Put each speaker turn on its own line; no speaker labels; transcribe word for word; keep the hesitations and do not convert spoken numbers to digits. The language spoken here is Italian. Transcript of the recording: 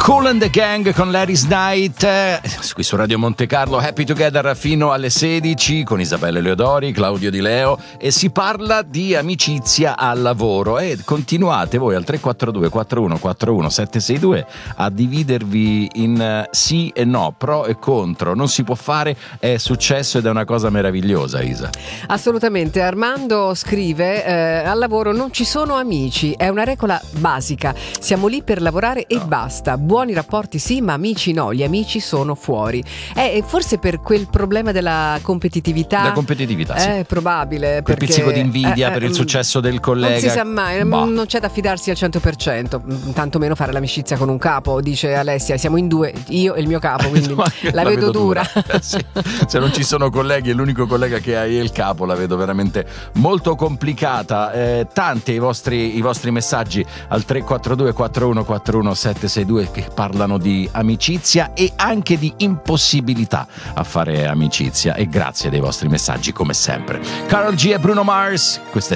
Kool and the Gang con Ladies Night, eh, qui su Radio Monte Carlo, Happy Together fino alle sedici con Isabella Leodori, Claudio Di Leo, e si parla di amicizia al lavoro e continuate voi al tre quattro due quattro uno quattro uno sette sei due a dividervi in uh, sì e no, pro e contro. Non si può fare, è successo ed è una cosa meravigliosa, Isa.
Assolutamente. Armando scrive eh, al lavoro non ci sono amici, è una regola basica, siamo lì per lavorare e
no.
basta. Buoni rapporti sì, ma amici no, gli amici sono fuori. È forse per quel problema della competitività.
La competitività, sì.
È probabile.
Quel
perché,
pizzico di invidia
eh,
per il
eh,
successo del collega.
Non si sa mai,
bah.
non c'è da fidarsi al cento per cento, tanto meno fare l'amicizia con un capo, dice Alessia, siamo in due, io e il mio capo, quindi la, la vedo, vedo dura. dura.
Eh, sì. Se non ci sono colleghi e l'unico collega che hai è il capo, la vedo veramente molto complicata. Eh, tanti i vostri, i vostri messaggi al tre quattro due quattro uno quattro uno sette sei due che parlano di amicizia e anche di impossibilità a fare amicizia, e grazie dei vostri messaggi come sempre. Karol G e Bruno Mars, questa è